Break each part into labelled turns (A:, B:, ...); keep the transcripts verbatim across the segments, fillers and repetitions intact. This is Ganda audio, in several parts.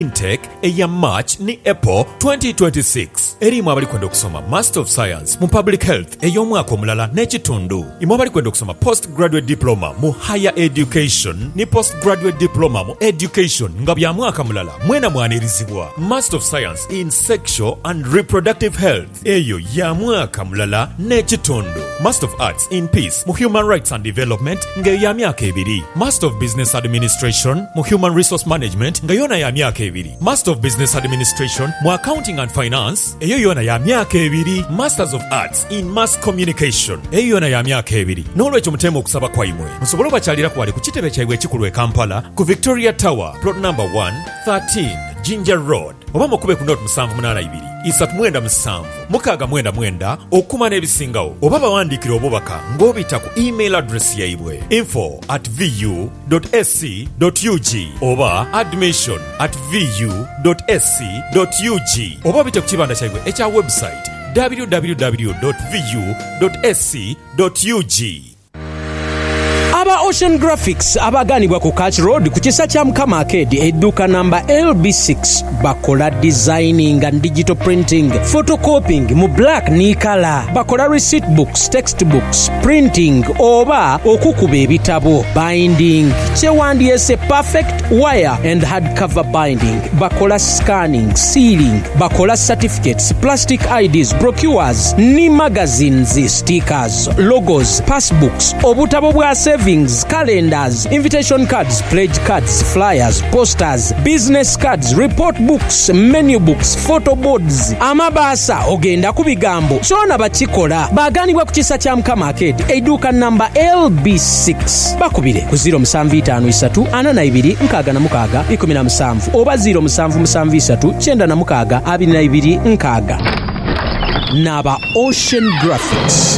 A: Intake eya March ni April twenty twenty-six. Erimu abali kwenda okusoma Master of Science mu Public Health ey'omwaka omulala n'ekitundu. Imu abali kwenda okusoma Postgraduate Diploma mu Higher Education ni Postgraduate Diploma mu Education nga bya mwaka mulala mwena mwanirizibwa. Master of Science in Sexual and Reproductive Health eyo ya mwaka mulala n'ekitundu. Master of Arts in Peace mu Human Rights and Development nga ya myaka ebiri. Master of Business Administration mu Human Resource Management nga yona ya myaka ebiri. Master of Business Administration mu Accounting and Finance eyo yona ya myaka ebiri. Masters of Arts in Mass Communication eyo yona ya myaka ebiri. N'olwekyo mutema okusaba kwaimwe musobole bakyalira ku wali ku kitebe kyabwe ekikulu e Kampala ku Victoria Tower plot number one thirteen Ginger Road oba mukube ku note musanvu munana ibiri isatu mwenda musanvu mukaga mwenda mwenda okuma n'ebisingawo oba bawandiikira obubaka ng'obita ku email address yaibwe info at vu dot s c dot u g oba admission at vu dot s c dot u g oba bite ku kibanda kyaibwe ekya website w w w dot vu dot s c dot u g.
B: Aba Ocean Graphics abaganibwa ku Catch Road ku kisa kya Mukama Arcade edduka number L B six bakola designing and digital printing, photocopying mu black ni color, bakola receipt books, textbooks, printing oba okukuba ebitabo, binding kyewandyese perfect wire and hardcover binding, bakola scanning, sealing, bakola certificates, plastic I Ds, brochures ni magazines, stickers, logos, passbooks, obutabo bwa savings, calendars, invitation cards, pledge cards, flyers, posters, business cards, report books, menu books, photo boards. Amabasa ogenda ku bigambo kyona bakikola baganibwa ku kisa kya Mukama Arcade eduka number L B six bakubire ku zero seven five three ana na ibiri nkaga na mukaga ikumi na musanvu oba zero seven seven three kyenda na mukaga abiri na ibiri nkaga. Naba Ocean Graphics.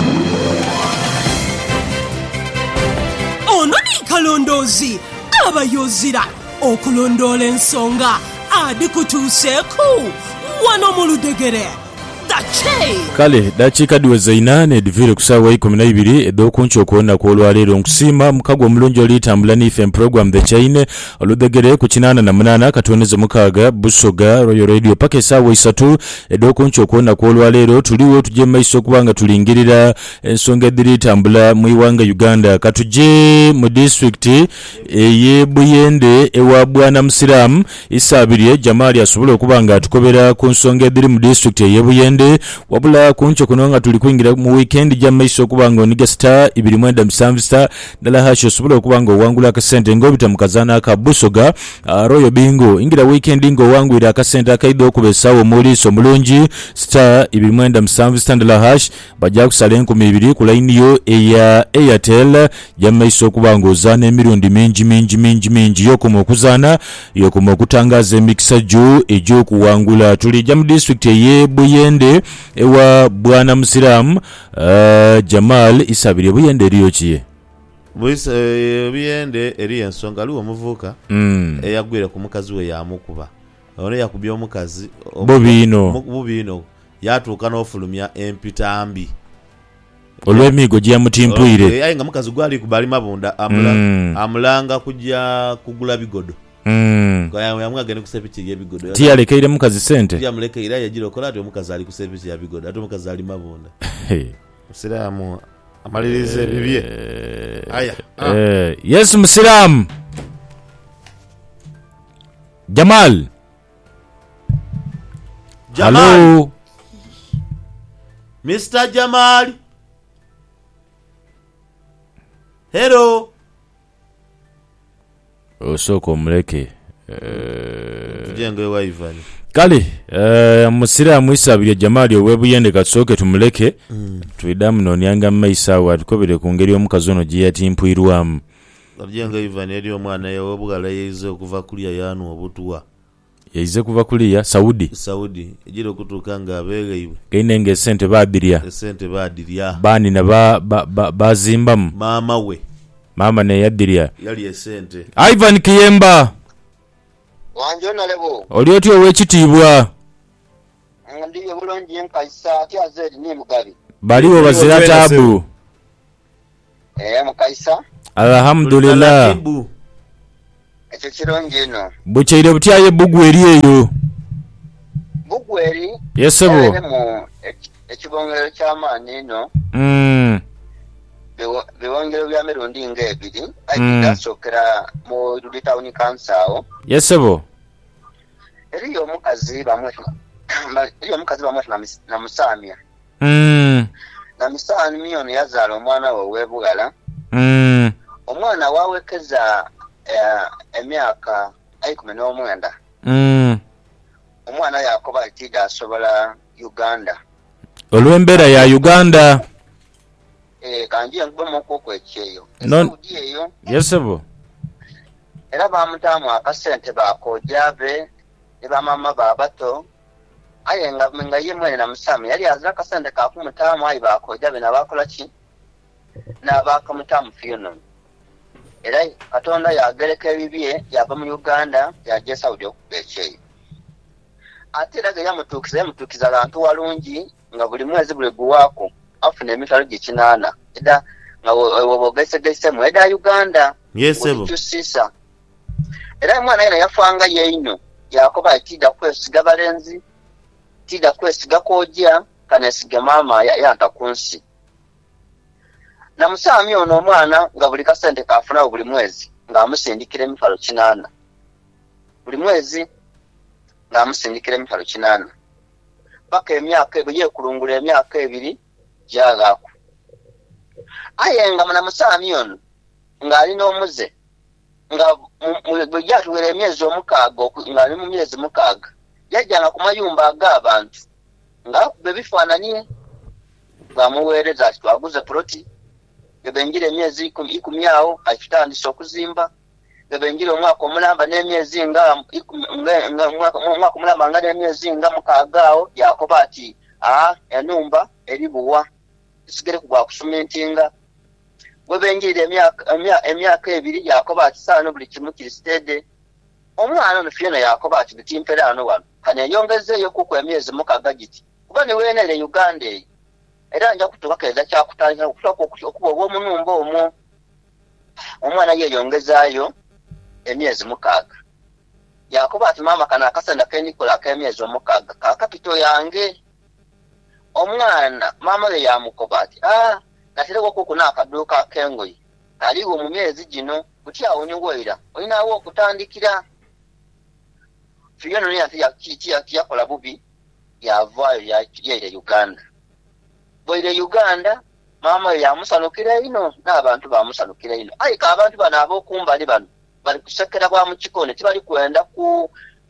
C: Kalondozi abayozira okulondola ensonga adi kutuuseeku wano mu Ludegere dache
D: kale dakiika diweza inane edivire kusaawa ikumi na ibiri ed'okunca okuwona kw'olwaleero nkusiima mukago omulungi oliyitambula n'ife program the Chaine Oludegere ku kinaana na munaana katoneze mukaaga Busoga Royal Radio paka essaawa isatu ed'okunca okuwona kw'olwaleero tuliwo tujje mumaiso okubanga tulingirira ensonga ediriitambula mu iwanga Uganda. Katujje mu district ey'e Buyende ewa Bwana Musiramu Isaabirye Jamali asobole okubanga atukobera ku nsonga ediri mu district ey'e Buyende wabula kuncho kunonga tulikuingira mu weekend ja maiso kubanga oniga star ibiri mwenda musanvu star dala hasho subula kubanga wangula akasente ngobita mukazana aka Busoga uh, Royal Bingo ingira weekend ngo wangwira akasente akaido kubesawo muliso mulungi star ibiri mwenda musanvu star dala hash bajja kusala enkumi ibiri ku line yo eya Airtel ja maiso kubanga ozana emirundi mingi mingi mingi mingi yokumu okuzana yokumu okutangaza emikisa jo ejo kuwangula tuli jam district ye Buyende ewa Bwana Musiramu uh, Jamal Isaabirye Buyende eriyo kiye
E: Buisa uh, Buyende eri ensonga aliwo omuvuuka
D: mm.
E: eyagwira ku mukazi we yamukuba ono yakubya omukazi
D: Bobino
E: Bobino yatuuka n'ofulumya empitambi
D: olw'emigo gye yamutimpwire
E: aye nga mukazi gwali kubali mabunda amula, mm. amulanga kujja kugula bigodo
D: Mm.
E: Kwa ya mwagene kusepiki ya bigodo.
D: Tia lekeire mukazi sente.
E: Tia mlekeira ya jiro kola ati mukazi ali kusepiki ya bigodo. Ati mukazi ali mabunda.
D: Hey.
E: Musiramu amalirize bibye. Aya. Ah.
D: Eh, yes Musiramu. Jamal.
E: Jamal.
D: Hello.
E: Mister Jamal. Hello.
D: Osoko muleke
E: tujenge wa Ivan
D: kale uh, Musiramu Isaabirye Jamali owe Buyende katsoke tumuleke mm. tuidamu nonyanga maisawa tukobere ku ngeri omukazi ono gye yatimpwirwamu
E: tujenge Ivan eri omwana yewe bugala yize okuva kuliya yanu obutuwa
D: yize kuva kuliya Saudi
E: Saudi ejiro kutuka nga abeeyiwe
D: gainenge sente badirya
E: sente badirya
D: bani na ba bazimbamu ba, ba
E: mama we
D: mama ne yadirya
E: yali esente
D: Ivan Kiyemba
F: wanjona lebo
D: olioti owekitiibwa
F: ndiye bulonji enkaisa ati azeri ni mugabi
D: baliwo bazira tabu
F: eh mukaisa
D: alhamdulillah
F: ekyo kirungi ino
D: bukyayire butyaye Bugweri eyo
F: Bugweri
D: yesebo
F: mu ekibongero ky'amaani ino
D: mm
F: biwongero bya mirundi ng'ebiri agidasookera mu Town Council awo
D: yesebo
F: eriyo omukazi bamwe eriyo omukazi bamwe na Musamya
D: mm
F: na Musamya ono yazaala omwana we ow'ebugala
D: mm
F: omwana waawekeza emyaka ikumi n'omwenda
D: mm
F: omwana Yakoba atidde asobola Uganda
D: olw'embeera ya Uganda
F: eh kanjiye ngbomo ko ekyeyo
D: non
F: eyo
D: yesebo
F: era bamutamu akasente bakojabe ne bamama babato ayenga menga yemwe na Musamya yali azira akasente ka kumutamu ayi bakojabe na bakola ki na bakamutamu funeral era Katonda yagereka ebibye yava mu Uganda yaje Saudi okubekyeyo ate era yamutukiza yamutukiza abantu walungi nga buli mwezi buli guwako afuna emitwalo gikinaana eda nga wobogese gese mu eda Uganda
E: yesebo
F: tusisa era mwana yena yafanga yeino Yakoba atida kwesiga balenzi tida kwesiga koja kanesiga mama yanta kunsi na Musamya ono omwana nga buli kasente kafuna buli mwezi nga amusindikira emitwalo kinaana buli mwezi nga amusindikira emitwalo kinaana paka emyaka ebiri kulungula emyaka ebiri jagaku ayenga na Musamya ono nga ali n'omuze nga bujatuwera emyezi omukaaga nga ali mu myezi mukaaga yajjanga ku mayumba ag'abantu nga bebifaananye bamuweereza ati twaguze ploti bebenjire emyezi ikumi awo akitandisa okuzimba bebenjire omwaka omulamba n'emyezi nga omwaka omulamba nga n'emyezi nga mukaaga awo Yakoba ati aa enumba eri buwa isigere kugwa kusumintinga webenjire emyaka emyaka ebiri Yakoba ati saano buli kimu kiri stede omwana ono fiona Yakoba ati bitimpera ano wano kane yongezeeyo kuko emyezi mukaaga giti kuba ne weenere Uganda eyo era nja kutubakereza kyakutandika okutoka okuba obw'omunumba omwo omwana ye yongezaayo emyezi mukaaga Yakoba ati mama kana akasenda kenikola ak'emyezi omukaaga ka kapito yange omwana mama we yamukoba ati ah natereko kuko n'akaduuka ak'engoye aliwo mu myezi gino kutya onyongwera olinawo okutandikira fiyono ni ati yakola bubi yavaayo yaire Uganda boire Uganda mama we yamusanukira ino n'abantu bamusanukira ino ayika abantu bano ab'okumbali bano bali kusekera kwa mu kikone tibali kwenda ku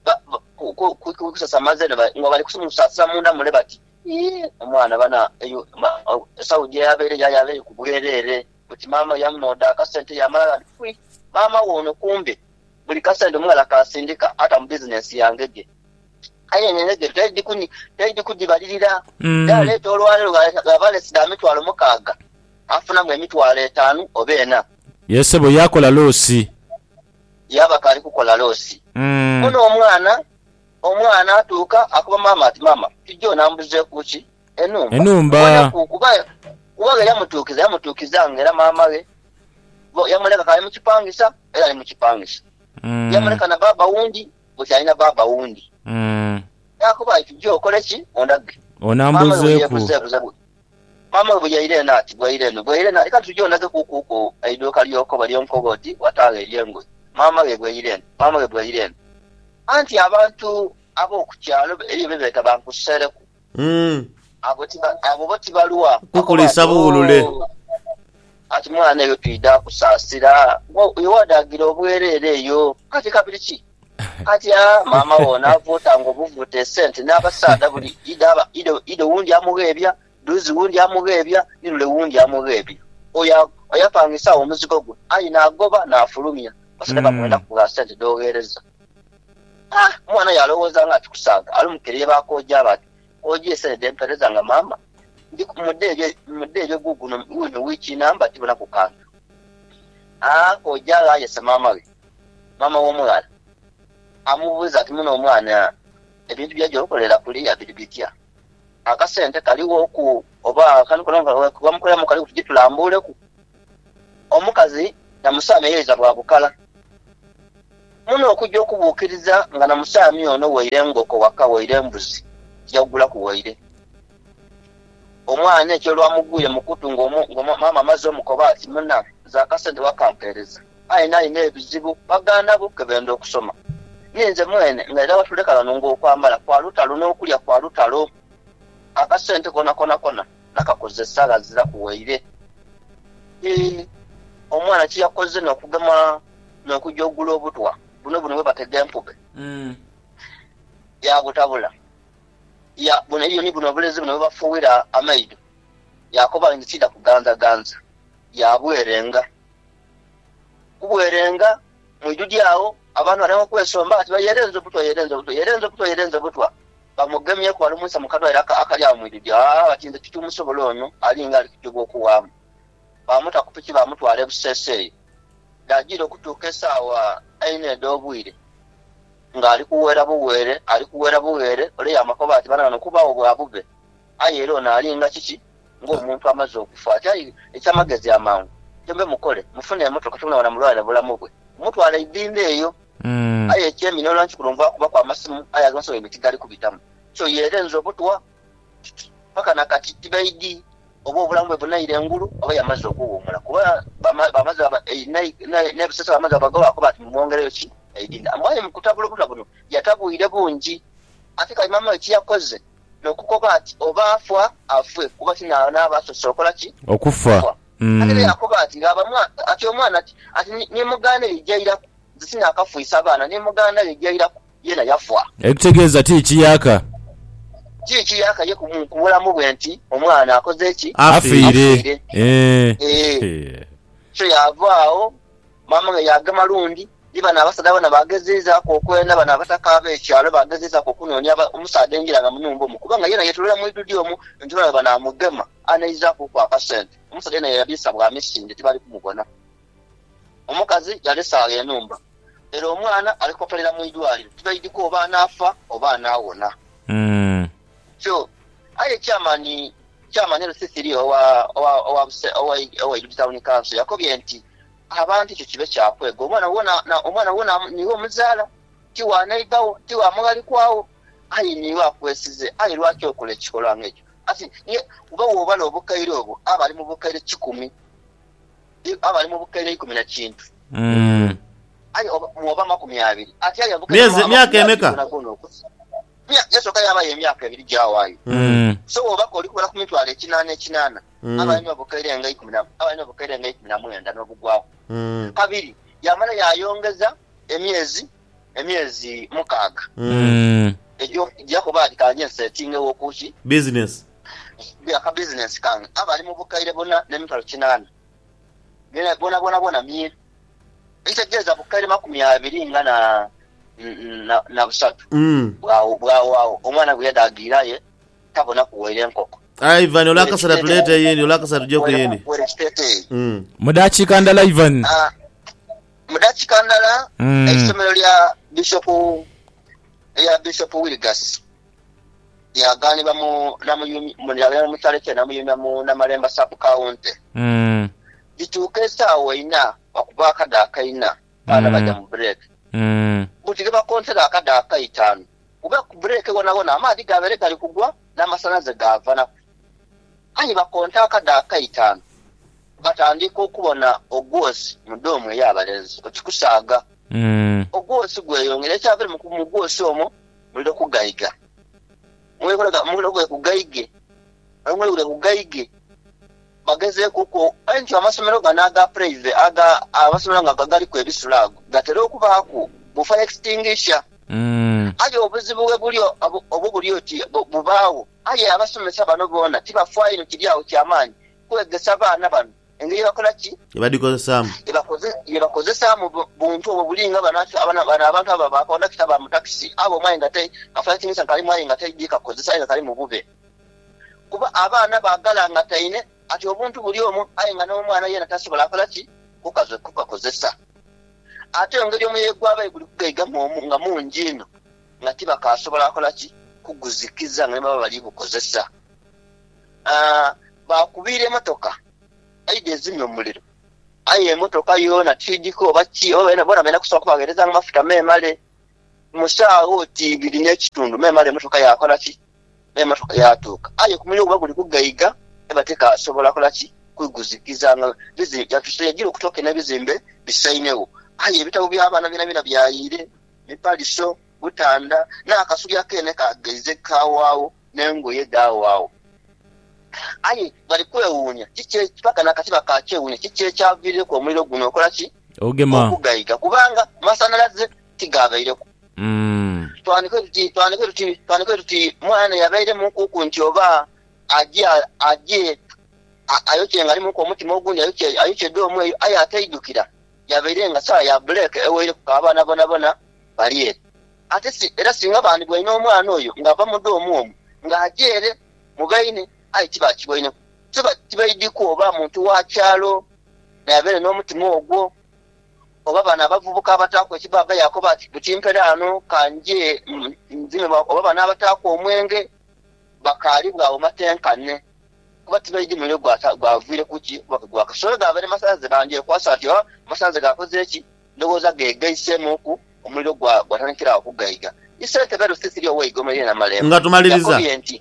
F: kusasamaze nga bali kumusasa munda mule bati omwana bana Saudi yabeere yabeere ku bwerere kuti mama yamunoda akasente yamala fui mama wono kumbe buli kasente omwana kasindika ata mu business yange je ayenyenege tedi kuni tedi kudibalirira dale tolwale gabale sida mitwalo mukaaga afuna mu emitwalo etaano obena
D: yesebo yakola losi
F: yaba kali kukola losi
D: mm
F: ono omwana omwana atuuka akuba mama ati mama tijjo nambuze kuki enumba
D: enumba
F: kuba kuba yamutuukiza yamutuukiza ngera mama we yamuleka kali mu kipangisa era ali mu kipangisa
D: mm
F: yamuleka na baba wundi bukyalina baba wundi
D: mm
F: yakuba tijjo okoleki ondage
D: onambuzeeku
F: mama bwe yaire nati bwe yaire no bwe yaire nati kati tujjo ondage kukuko aidoka lyoko bali onkoboti wataga elyengo mama we bwe yaire mama we bwe yaire anti abantu abo kukyalo eri bebeta bankusereku
E: mm
F: abo tiba abo boti balwa
E: kukulisa bulule
F: ati mwana yo twida kusasira yowadagira obwerere eyo kati kabirichi kati ya mama wona avota ngo buvute sente n'abasada buli idaba ido ido wundi amugebya duzi wundi amugebya nirule wundi amugebya oya oyapangisa omuzigo gwe ayina agoba nafulumya basada
D: Mm.
F: bamwenda kugula sente dogereza ah mwana yalowooza nga tukusanga alumukiriye bakoja bati oje sente dempereza nga mama ndi kumudeje mudeje guguno uno wichi namba tibona kukanga ah koja la yesa mama we mama w'omwana amubuza ati muno omwana ebintu byaje okolera kuli ya bidibitya akasente kaliwo ku oba kanu kolonga bamukolera mu kali kugitulambule ku omukazi na Musamya yeza bwa bukala muno okujja okubuukiriza nga na musaami ono weire ngoko waka weire mbuzi yagula ku weire omwana ekyo lwamugwire mukutu ng'omama amaze omukoba ati muna zakasente wakampereza ayina ayina ebizibu baganda bo kebenda okusoma ninze mwene nga era batulekala nonga okwambala kwa lutalo n'okulya kwa lutalo akasente kona kona kona nakakozesa gazira kuweire omwana kiyakoze n'okugema n'okujja ogula obutwa buno buno bwe batega empube yabutabula ya buno iyo ni buno bulezi buno bafuwira amaido yakoba ngitida kuganza ganza yabwerenga kubwerenga mwijudi yawo abantu barimo kwesomba ati bayerenze butwa yerenze butwa yerenze butwa yerenze butwa bamugemye ko alumusa mukadwa akali amwijudi ah batinze kitumusobolo ono alinga alikijogo okuwamu bamuta kupiki bamutwale busese dajiro kutukesa wa aine dobwire ngali kuwera buwere ali kuwera buwere ole yamakoba ati bana nokuba obwabube ayero nalinga kiki ngo umuntu amaze okufuata ekyamagezi amangu jembe mukole mufune moto katuna wana mulwala bulamu bwe umuntu ala idinde eyo mm. aye chemi no lanchi kulumva kuba kwa masimu aya zonso emitigari kubitamu so yerenzo butwa paka nakati tibaidi obo bulamu bwe bunaire ngulu oba yamaze okuwumula kuba bamaze aba ne bisesa bamaze abagoba kuba ati mwongereyo ki idinda amwaye mkutabula kutabula yatabuire bungi afika mama ekiyakoze nokukoba ati oba afwa afwe kuba kina n'abasosokola ki
D: okufa
F: ate yakoba ati abamwa ati omwana ati ati ni mugane lijjaira zisina akafuisa abana ni mugane lijjaira yena yafwa
D: ekitegeeza ti kiyaka
F: ti kiyaka ye kumulamu bwenti omwana akoze eki
D: afiire
F: eh eh so yavaawo mama yagama lundi ibana abasada bana bagezeza ko kwenda bana batakabe ekyalo bagezeza ko kunonya omusada engira nga munumbo mukuba nga yena yetulera mu idudio mu ntula bana amugema anaiza ko kwa pasente omusada yena yabisa bwa misinde tibali kumubona omukazi yalesa yenumba ero omwana aliko pelera mu idwali tibaidiko obana afa obana awona
D: mm
F: so aye chamani chamani lo sisiri owa owa owa owa owa idutawuni council yakobye nti abantu cyo kibe kyakwego omwana wona na omwana wona niwo muzala kiwana igawo tiwa mali kwawo ayi niwa kwesize ayi lwaki okole kikola ngekyo ati ye uba wobala obukaire obo abali mu bukaire kikumi abali mu bukaire ikumi na kintu
D: mm
F: ayi oba makumi abiri ati ayi
E: abukaire miezi myaka emeka
F: ya yeso kaya aba yemyaka ebiri jawayo
D: mm
F: so oba ko likubala ku mitwale kinane kinana abali mu bukaire nga ikumi na abali mu bukaire nga ikumi na mwenda n'obugwawo
E: mm
F: kabiri yamala yayongeza emyezi emyezi mukaga
D: mm
F: ejo jakoba atikanye setting wo kuchi
E: business
F: bya ka business kan abali mu bukaire bona n'emitwalo kinana bena bona bona bona mie itegeza bukaire makumi abiri nga na na na busatu
E: mm
F: bwawo bwawo omwana buyadagira ye tabona kuwere enkoko
E: Ivan olakasara tulete yeni olakasara tujye kuyeni
D: mm mudachi kandala Ivan
F: ah mudachi kandala
D: mm.
F: Isomero lya Bishop ya Bishop Wilgas ya gani bamu namuyumi munyalela mutaleke namuyumi mu namalemba sub county
D: mm
F: bituke sawa ina bakubaka dakaina bana
D: mm.
F: bajya mu break
D: mm
F: butige bakontera akadaka itano kuba ku break wona wona amadi gabere kali kugwa n'amasanaze gavana ayi bakonta akadaka itano batandika okubona ogwosi mudomo yabalenzi okikusaga
D: mm
F: ogwosi gweyongere cyabere mu mugwosi omo muliro kugayiga mwe kolega muliro kugaige amwe ule kugaige bageze kuko anti amasomero ganaga private aga abasomero ngagagali ku ebisulago gatero okubaako bufa extinguisher
D: mm
F: ayo obuzibu bwe bulio obubulio ti bubaawo aye abasomesa bano bona tibafaayo kiryawo kyamaanyi kwegesa abaana bano engeri bakola ki
E: ibadiko samu
F: ibakoze ibakozesa mu buntu obulinga banatu abana bana abantu aba bakonda kitaba mu taxi abo mwayinga tay afala kimisa kali mwayinga tay dika kozesa ina kali mu bube kuba abana bagala ngataine ati obuntu buli omu ayinga no mwana yena tasobola akola ki kukazo kukakozesa ate engeri omuyegwa abaye buli kugaiga mu nga munjino ngati bakasobola akola ki kuguzikiza nga baba bali bukozesa ah bakubire motoka aide zimyo muliro aye emotoka yona tidiko bachi obena bona bena kusoka bagereza amafuta memale musawo ti bilinye kitundu memale emotoka yakola ki emotoka yatuka aye kumulyo baguli kugayiga ebateka sobola kola ki kwiguzikizanga bizi yatusejira okutoka nebizimbe bisainewo aye ebitabo by'abana bina bina byayire mipaliso butanda n'akasubi akene kageze kawawo n'engoye dawawo aye bali kwewunya kiche paka nakatiba kachewunya kiche kyavire ko muliro guno okola ki
D: ogema
F: okugayiga kubanga masanalaze tigabaire
D: mm
F: twaniko tuti twaniko tuti twaniko tuti mwana yabaire mu kuku nti oba aje aje ayoche ngali mu ko mutima ogundi ayoche ayoche domo aye ataidukira yabaire nga saa ya break ewere kukabana bona bona baliye ate si era singa bandi bwe ino mwana oyo ngava mu domo omu ngajere mugaine ayi kiba kiboine kiba kibaidiko oba muntu wa kyalo na yabere n'omutima ogwo oba bana bavubuka abatako ekibaba yakoba ati butimperano kanje nzime oba bana abatako omwenge bakali bwawo matenkane kuba tibaidi mulyo gwata gwavire kuki gwakasoro gabere masaze banje kwasa ati wa masaze gakoze eki ndogoza gegeise muku omuliro gwa gwatanikira okugayiga isente bero sisiri owe igomere na malembe
E: ngatumaliriza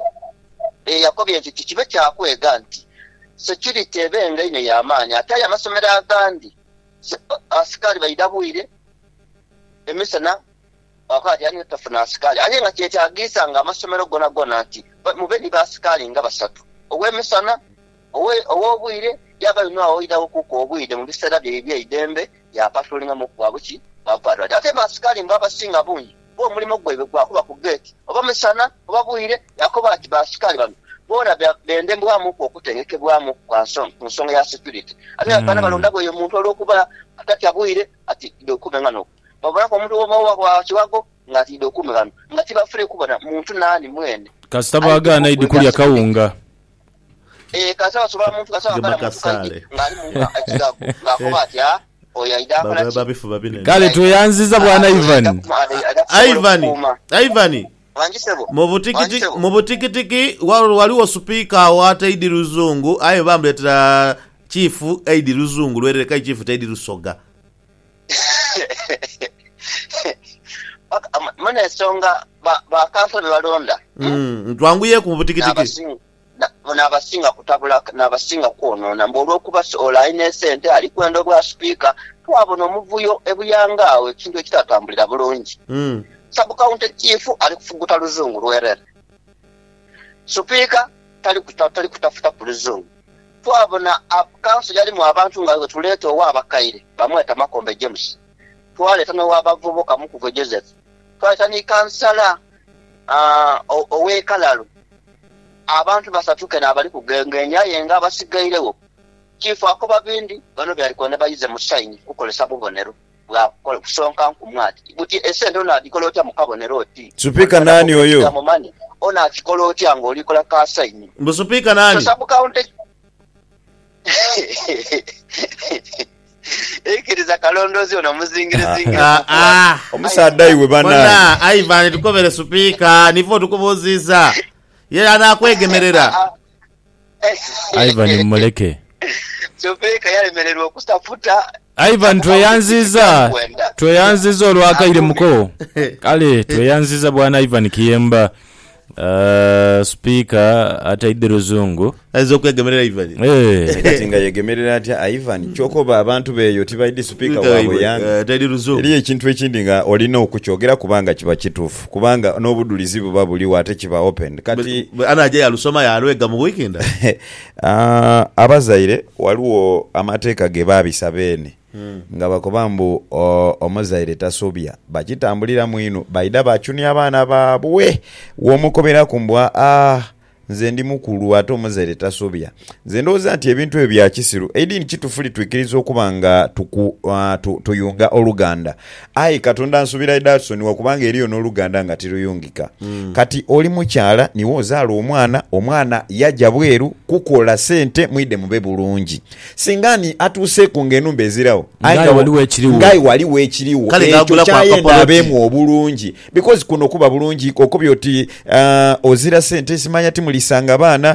F: e yakobye nti kibe kyakwega nti security ebenga ine yamanya ataya amasomero agandi asikali baidabwire emisana wakati yani tafuna asikali ali nga kyetagisa nga amasomero gona gona nti mubeni basikali nga basatu owe misana owe obwire yaba no oida okuko obwire mu bisera bye bye idembe ya patrollinga mu kwabuki bapadwa ate basikali mbaba singa bunyi bo mulimo gwebe gwakuba ku gate oba misana oba bwire yakoba ati basikali bano bona bende mbwamu ko kutegekebwamu kwa nsonga nsonga ya security ate abana balonda bwe omuntu olokuba atati abwire ati dokume ngano babona ko omuntu oba wa kiwago ngati dokume ngano ngati bafure kubona muntu nani mwene
D: kasitaba agana idikulya kawunga
F: eh kasaba soba muntu kasaba kana ngali muntu akigago ngakoba ati ha oya idakala
E: babifu babine
D: kale tuyanziza bwana Ivan
E: Ivan Ivan
F: wanjisebo
E: mubutikiti mubutikitiki waliwo speaker wa Taidi Ruzungu ayo bamletera chief Taidi Ruzungu lwereka chief Taidi Rusoga
F: mana songa ba ba kansala balonda
E: mm twanguye ku butikitiki
F: na basinga kutabula na basinga kwonona mbolo kuba online sente ali kwendo bwa speaker twabona omuvuyo ebuyangawe ekintu ekitatambulira bulungi
E: mm
F: sabu county chief ali kufuguta Luzungu lwerere speaker tali kutali kutafuta ku Luzungu twabona council yali mu abantu nga tulete owa abakaire bamweta Makombe James twaleta no wabavubuka mu kuva Joseph twaleta ni kansala ah owe kalalo abantu basatuke nabali kugengenya yenga basigairewo chief akoba bindi bano byali kone bayize mu sign kukolesa bubonero bwa kusonka kumwati buti esente ona dikolota mu kabonero oti
G: speaker nani oyo
F: ona kikolota ngo likola ka sign
E: mbo speaker nani
F: sabu county ekiriza kalondozi ona muzingire zingire
E: ah ah
G: omusadde iwe bana
E: bona Ivan tukobere speaker nifo tukubuziza ye anakwegemerera
D: Ivan muleke
F: Chopeka yalemererwa kustafuta
D: Ivan tweyanziza tweyanziza olwakaire muko kale tweyanziza bwana Ivan Kiyemba uh, speaker Taidi Ruzungu
E: azo kwegemerera Ivan
D: eh
G: katinga yegemerera atya Ivan chokoba abantu beyo tibaidi speaker wabo yanga
E: Taidi Ruzungu
G: eri ekintu ekindi nga olina okukyogera kubanga kiba kituufu kubanga n'obudulizi buba buliwo ate kiba open kati
E: anaje yalusoma yalwega mu weekend
G: ah abazaire waliwo amateeka ge babisabeene Hmm. nga bakobambu omuzaire tasobya bakitambulira mwino baida bachuni abaana babwe womukobera kumbwa ah nze ndi mukulu ate omuzaire tasobya nze ndowooza nti ebintu ebyo bya kisiru edini kitufuli twikiriza okuba nga tuku uh, tu, tuyunga oluganda ayi katonda nsubira Davidson wakubanga eriyo n'oluganda nga tiruyungika mm. kati oli mukyala niwo ozaala omwana omwana yajja bweru kukola sente mwide mube bulungi singani atuse ku ng'enumba ezirawo
D: ngai waliwo ekiriwo
G: ngai waliwo ekiriwo ekyo kyayenda abeemu obulungi because kuno kuba bulungi okubya oti uh, ozira sente simanya ti mulisanga baana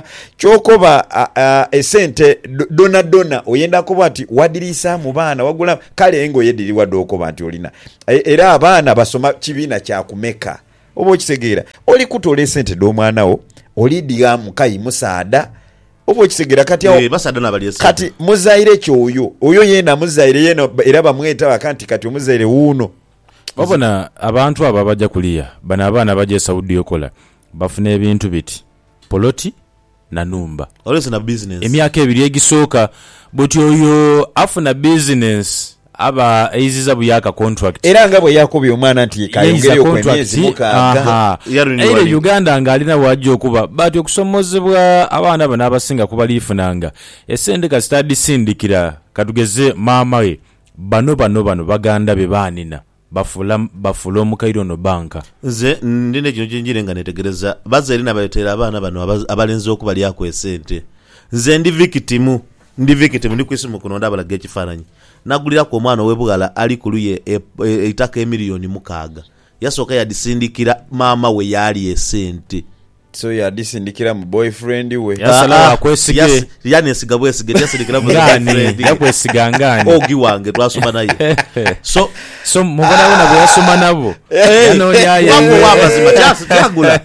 G: kyokoba esente dona dona oyenda kuba ati wadirisa mu baana wagula kale engo yediri wadokoba ati olina era abaana basoma kibiina kya kumeka oba okitegeera oli kutola esente d'omwana wo oli diga mukayi musaada oba okitegeera kati awo
E: basaada nabali
G: kati muzaire kyoyo oyo yena muzaire yena era bamweta bakanti kati omuzaire wuuno
D: wabona abantu abo abajja kuliya bano abaana bajja Saudi yokola bafuna ebintu biti poloti na numba
E: always na business
D: emyaka ebiri egisooka buti oyo afuna business aba eiziza buyaka contract
G: era nga bwe yakobya omwana nti kayongere okwemyezi mukaaga
D: era Uganda nga alina wajja okuba bati okusomozebwa abaana bano abasinga kuba liifunanga esente ka study sindikira katugeze maama we bano bano bano baganda be baanina bafula bafula omukairo no banka
E: nze ndine kino kinjire nga netegereza bazaire nabayetera abaana bano abalenze okubali akwesente nze ndi victim ndi victim ndi kwisimu kuno ndabalaga ekifaananyi nagulira ku omwana webugala ali kuluye eitaka emiliyoni mukaaga yasooka yadisindikira maama we yali esente
G: so yadisindikira mu boyfriend we
D: yasala akwesige
E: yes, yani esiga bwesige yasindikira mu
D: boyfriend yakwesiga ngani
E: ogi wange twasoma naye so
D: so mubona bona bwe yasoma nabo
E: yano ya ya wabazima just yagula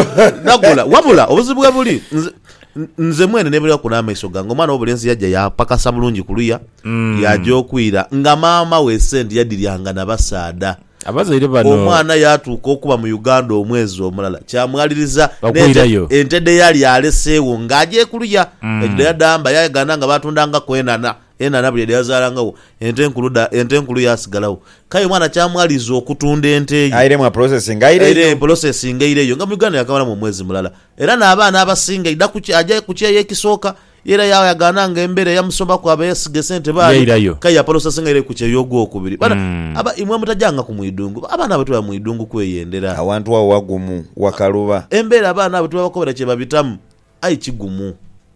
E: nagula wabula obuzibu buli nze mwene nebera kuna amaiso gange omwana obulenzi yajja yapakasa bulungi kuluya mm. yajja okwira nga maama we sente yadiryanga nabasaada
D: abazaire bano
E: omwana yatuuka okuba mu Uganda omwezi omulala kyamwaliriza
D: ente
E: entede yali aleseewo ng'aje kuluya mm. ejjo yadamba yagana nga batundanga kwenana enana buli yazaalangawo ente enkuluda ente enkulu yasigalawo kayo mwana kyamwaliza okutunda ente eyo
G: aire mu processing aire
E: aire processing aire eyo nga mu Uganda yakabala mu mwezi mulala era n'abaana abasinga ida kuki aje kukiye ekisooka era yawo yagananga embere yamusomba kwa abayesige sente baali kayo processing aire kukiye yogo okubiri bana mm. aba imwe mutajanga ku mwidungu abaana abatu ba mwidungu kweyendera
G: awantu wa wagumu wakaluba
E: embere abaana abatu bakobera kye babitamu ai kigumu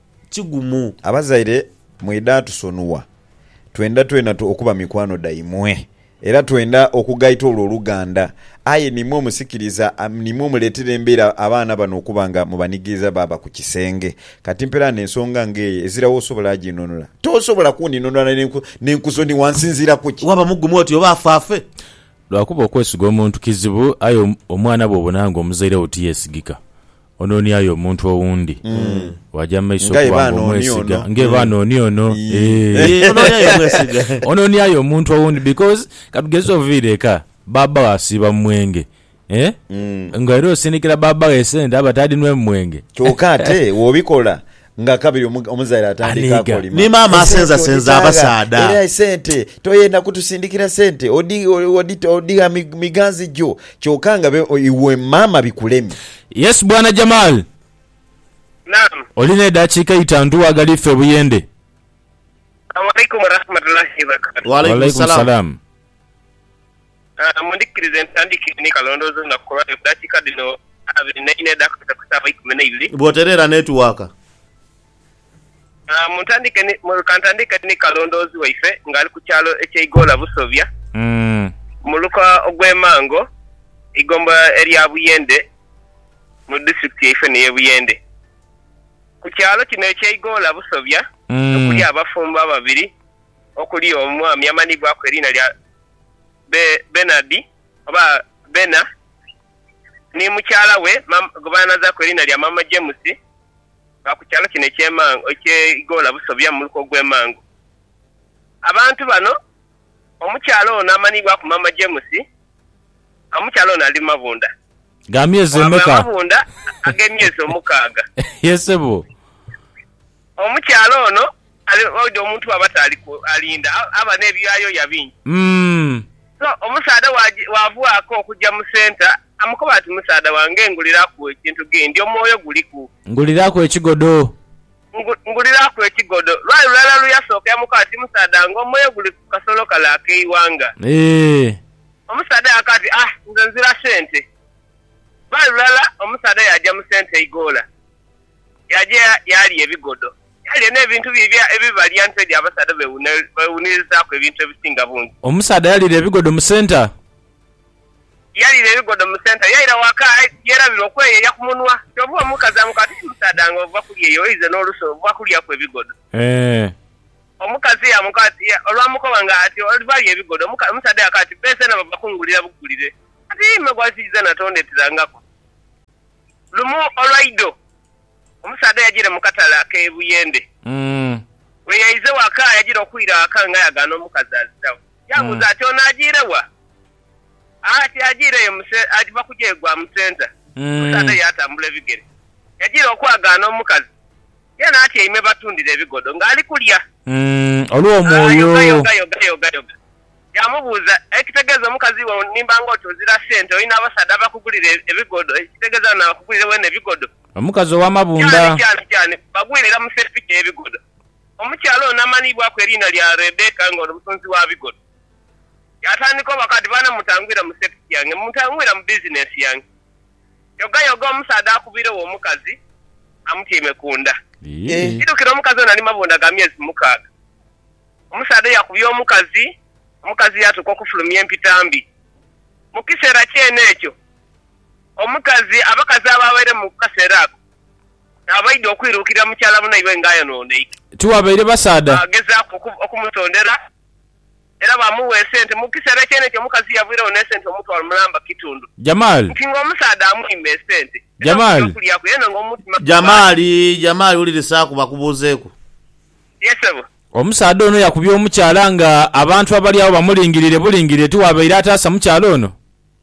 E: kigumu
G: abazaire mwida tusonuwa twenda twena tu okuba mikwano daimwe era twenda okugaita olwo Oluganda aye nimwe omusikiriza nimwe omuleetera embeera abaana bano okubanga mubanigiriza baba ku kisenge kati mpera n'ensonga ng'eyo ezirawo osobola aginonula tosobola kuninonula n'enkusoni wansinzira kuki
E: waba mugumu oti oba afaafe
D: lwakuba okwesiga omuntu kizibu aye omwana bwe obonanga omuzaire oti yesigika ononi ayo omuntu owundi mm. wajja maiso kwa omwesiga nge banooni ono ononi ayo omuntu owundi because katugeze oviireka baba wasiba mwenge eh mm. nga era osindikira baba wesente abatadinwe mwenge
G: kyokka ate wobikola nga kabiri omuzaire atandika akolima
E: ni mama asenza senza abasaada
G: era sente toyenda kutusindikira sente odi odi odi miganzi jo kyokanga iwe mama bikulemi.
D: Yes bwana Jamal.
H: Naam.
D: Oline dakiika itandu agalife buyende.
H: Assalamu alaykum wa rahmatullahi wa barakatuh.
E: Wa alaykum salam.
H: Ah mundikirize ntandikire ni kalondozo na kwa dakiika dino abiri nine dakiika kusaba ikumi na ibiri.
E: Boterera network.
H: Ah muntandike ni mukantandike ni kalondozo waife ngali ku kyalo ekyigola busovya.
D: Mm.
H: Muluka ogwemango igomba area buyende mu district yaife ne buyende. Ku kyalo kino ekyigola busovya
D: mm.
H: okuli abafumba babiri okuli omwami amani bwako erina lya be Benadi oba Bena ni mukyala we gobana za ko erina lya mama James ba ku kyalo kino ekyemango ekyigola busovya mu luko gwemango. Abantu bano omukyalo ono amani bwako mama James omukyalo ono ali mabunda
D: gamyezi meka
H: mabunda agemyezi omukaaga
D: yesebo
H: omukyalo ono ali ojo omuntu abatali alinda aba nebyayo yabinyi
D: mm
H: so omusaada wavuako okujja mu center amukoba ati musaada wange ngulira ku ekintu gendi omwoyo guliku
D: ngulira ku ekigodo
H: ngulira ku ekigodo lwali lala luyasooka yamukoba ati musaada ngo omwoyo guli ku kasolo kala akeiwanga
D: eh
H: omusaada yakati ah nze nzira sente lwali lala omusaada yajja mu center igola yajja yali ebigodo yali n'ebintu bibya ebibalya ntedi abasaada bewunirizaako ebintu ebisinga bungi.
D: Omusaada yali ebigodo mu center
H: yalira ebigodo mu center yalira waka yerabira okweyeya ku munwa kyobuwa omukazi amukati musaada nga ova kulya eyo oyize n'oluso ova kulya ku ebigodo
D: eh
H: omukazi yamukati olwamukoba nga ati olibali ebigodo omusaada yakati bese na babakungulira bugulire ati ime gwasiiza natondeterangako lumu olwaido omusaada yagire mu katala k'ebuyende
D: mm
H: we yayize waka yagira okwira akanga yagana omukazi azitawo yabuuza ati ono agirewa ati agireyo ati bakujegwa mu center omusaada yatambula ebigere yagira okwagaana omukazi yena ati eime batundira ebigodo ng'ali kulya
D: olw'omwoyo
H: yamubuuza ekitegeeza omukazi we nimbanga oti ozira sente olina abasaadde abakugulira ebigodo ekitegeeza nabakugulire wena ebigodo
D: omukazi ow'amabunda
H: kyani kyani bagwirira mu sertifika ebigodo omukyalo ono amanibwaku eriina lya Rebeka ng'ono omutunzi wa bigodo yatandika obakati bana mutangwira mu sertifika yange mutangwira mu bizinesi yange yogayoga omusaadde akubirewo omukazi amutiime kunda kidukira omukazi ono ali mabunda ga myezi mukaaga omusaadde yakubya omukazi omukazi yatuka okufulumya empitambi mu kiseera kyene ekyo omukazi abakazi ababaire mu kaseera ako abaide okwiruukira mukyala munaiwe ngaayonooneke
D: tiwabaire basaada
H: agezaako okumusondera era bamuwa esente mu kiseera kyene ekyo omukazi yaviirewo n'esente omutwala mulamba kitundu
D: Jamal
H: nti ng'omusaadde amuyima esente
D: Jamal
E: Jamali Jamali ulirisaako bakubuuzeeko
H: yesebo
D: omusaadde ono yakubya omukyala nga abantu abali awo bamulingirire bulingirire tiwabaire ataasa mukyala ono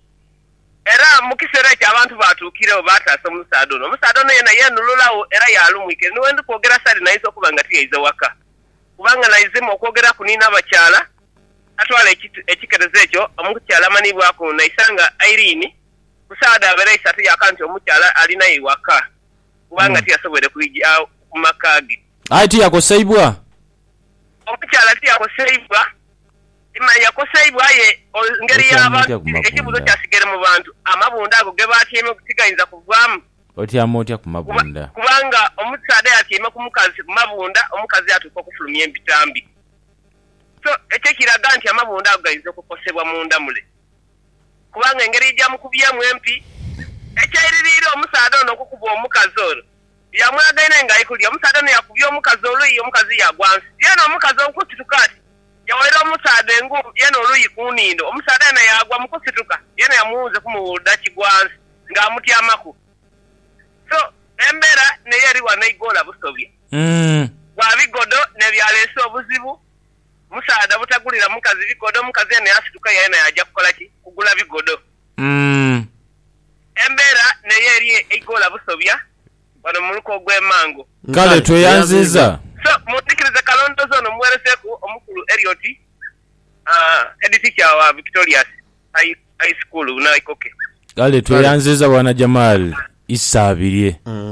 H: era mu kiseera ekyo abantu batuukirewo bataasa omusaadde ono omusaadde ono yena yenululawo era yalumwike niwendi kwogera sali nayize okuba nga tiyayize waka kubanga nayizimu okwogera kuniina abakyala atwala ekikerezo ekyo omukyala amanibwaku naisanga Irene kusaada abeera isatu yaka nti omukyala alina iwaka kubanga tiyasobole kwijja ku maka ge
D: ayi tiyakoseibwa
H: omukyala tiyakoseibwa yakoseibwa ye ngeri y'abantu ekibuzo kyasigere mu bantu amabunda ago ge batyeme tigayinza kuvaamu
D: otyama otya ku mabunda
H: kubanga omusaadde yatyeme ku mukazi ku mabunda omukazi atuuka okufulumya empitambi so ekyo kiraga nti amabunda ago gayinza okukosebwa munda mule kubanga engeri gyamukubyemu empi ekyayiririire omusaadde ono okukuba omukazi ono yamwagaine ng'ayikulya omusaadde ono yakubya omukazi oluyi omukazi yagwansi yena omukazi omukusituka ati yawaire omusaadde engubu yena oluyi ku nnindo omusaadde yena yagwa mukusituka yena yamuwuze kumuwulda kigwansi ng'amutyamaku so embeera naye eri wano igoola busobya bwa bigodo nebyaleese obuzibu musaada butagulira mukazi bigodo mukazi yena yasituka yena yajja kukola ki kugula bigodo embeera naye eri igoola busobya wano muluko gw'emango
D: kale tweyanziza
H: so mutikirize kalondozo ono muwereseeku omukulu Erioti head teacher wa Victorious high, high school naikoke
D: kale tweyanziza wana Jamal isabirye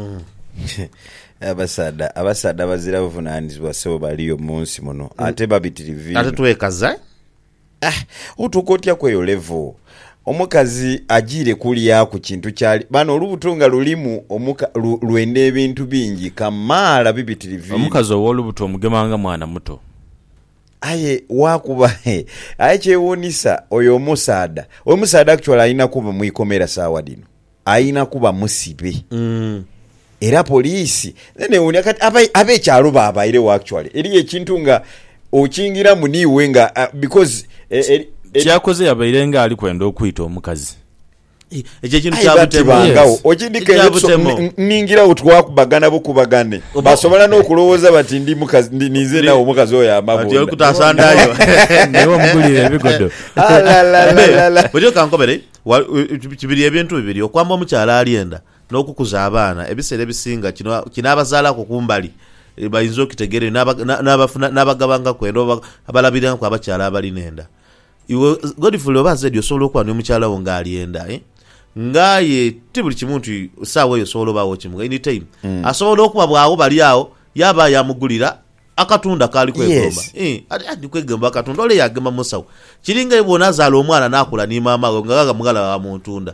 G: abasaada abasaada bazira buvunaanyizibwa sebo baliyo munsi muno ate babitirivi
E: ate twekaza
G: ah utukotya kweyo level omukazi agire kulya ku kintu kyali bano olubuto lulimu omuka lwende ebintu bingi kamala bibitirivi
D: omukazi ow'olubuto omugemanga mwana muto
G: aye wakuba aye kyewunisa oyo omusaada oyo musaada actually alina kuba mwikomera sawa dino alina kuba musibe
E: mm.
G: era poliisi nene unya kati abai abe kyalo baba ile actually eri ekintu nga okingira muniwe nga uh, because eh, eh,
D: kyakoze yabaire nga ali kwenda okwita omukazi
E: ekyo kintu kyabutemo
G: okindika ningira otwakubagana bukubagane basobola n'okulowooza bati ndi mukazi ndi nize nawo omukazi oyo amabunda
E: ati kutasandayo
D: newo mugulira ebigodo
E: bwe kankobere kibiri ebintu bibiri okwamba omukyala alienda n'okukuza abaana ebiseera ebisinga kino kinabazaala ku kumbali bayinza okitegeere n'abagabanga kwenda abalabirira ku abakyala abalinenda iwe Godfrey obaze osobola okwana omukyala wo ng'alienda eh ngaye tibuli kimuntu saawa eyo soolo bawo kimu anytime mm. asobola okuba bwawo bali awo yaba yamugulira akatunda kali kwegomba eh ati kwegomba akatunda ole yagema musawo kiringa ibona zaala omwana nakula ni mama ngo ngaga mugala wa muntunda